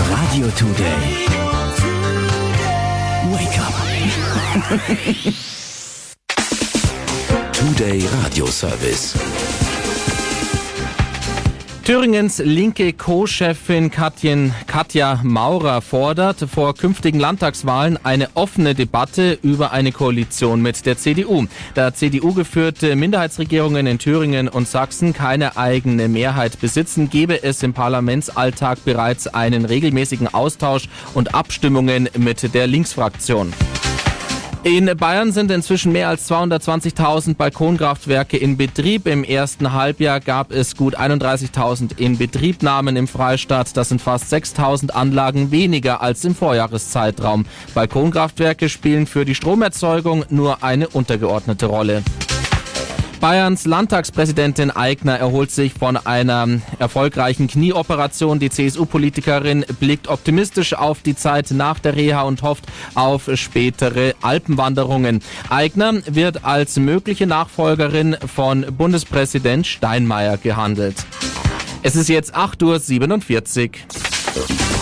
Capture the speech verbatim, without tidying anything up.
Radio Today. Wake up. Today Radio Service. Thüringens linke Co-Chefin Katjen, Katja Maurer fordert vor künftigen Landtagswahlen eine offene Debatte über eine Koalition mit der C D U. Da C D U-geführte Minderheitsregierungen in Thüringen und Sachsen keine eigene Mehrheit besitzen, gebe es im Parlamentsalltag bereits einen regelmäßigen Austausch und Abstimmungen mit der Linksfraktion. In Bayern sind inzwischen mehr als zweihundertzwanzigtausend Balkonkraftwerke in Betrieb. Im ersten Halbjahr gab es gut einunddreißigtausend Inbetriebnahmen im Freistaat. Das sind fast sechstausend Anlagen weniger als im Vorjahreszeitraum. Balkonkraftwerke spielen für die Stromerzeugung nur eine untergeordnete Rolle. Bayerns Landtagspräsidentin Aigner erholt sich von einer erfolgreichen Knieoperation. Die C S U-Politikerin blickt optimistisch auf die Zeit nach der Reha und hofft auf spätere Alpenwanderungen. Aigner wird als mögliche Nachfolgerin von Bundespräsident Steinmeier gehandelt. Es ist jetzt acht Uhr siebenundvierzig.